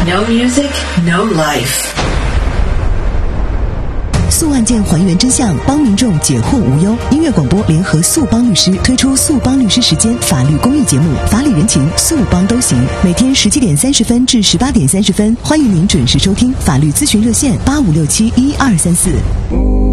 No music, no life. 诉案件还原真相，帮民众解惑无忧。音乐广播联合速帮律师推出速帮律师时间法律公益节目，法理人情速帮都行。每天17点30分至18点30分，欢迎您准时收听。法律咨询热线85671234。